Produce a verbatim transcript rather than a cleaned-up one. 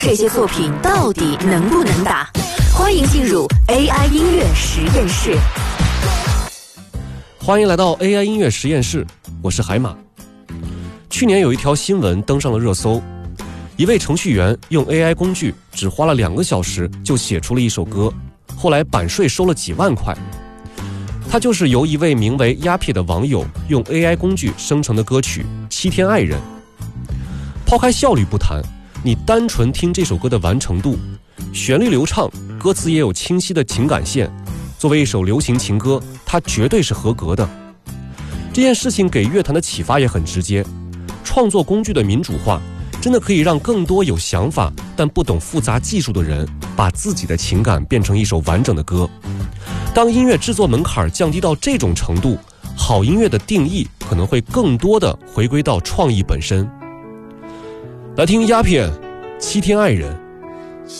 这些作品到底能不能打？欢迎进入 A I 音乐实验室。 欢迎来到 A I 音乐实验室，我是海马。去年有一条新闻登上了热搜，一位程序员用 A I 工具只花了两个小时就写出了一首歌，后来版税收了几万块。他就是由一位名为鸦片的网友用 A I 工具生成的歌曲《七天爱人》。抛开效率不谈，你单纯听这首歌的完成度，旋律流畅，歌词也有清晰的情感线，作为一首流行情歌，它绝对是合格的。这件事情给乐坛的启发也很直接，创作工具的民主化真的可以让更多有想法但不懂复杂技术的人把自己的情感变成一首完整的歌。当音乐制作门槛降低到这种程度，好音乐的定义可能会更多的回归到创意本身。来听鸦片《七天爱人》。